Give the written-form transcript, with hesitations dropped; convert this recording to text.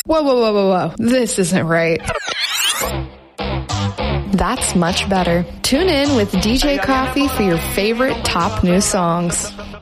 Whoa, whoa, whoa, whoa, whoa. This isn't right. That's much better. Tune in with DJ Coffee for your favorite top new songs.